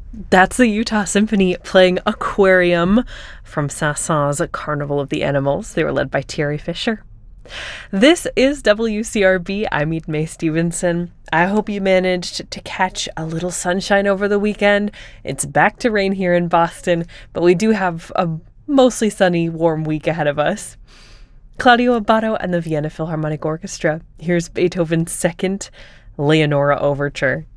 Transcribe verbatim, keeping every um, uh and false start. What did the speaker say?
That's the Utah Symphony playing Aquarium from Saint-Saëns' Carnival of the Animals. They were led by Thierry Fisher. This is W C R B. I'm Eden May Stevenson. I hope you managed to catch a little sunshine over the weekend. It's back to rain here in Boston, but we do have a mostly sunny, warm week ahead of us. Claudio Abbado and the Vienna Philharmonic Orchestra. Here's Beethoven's Second Leonora Overture.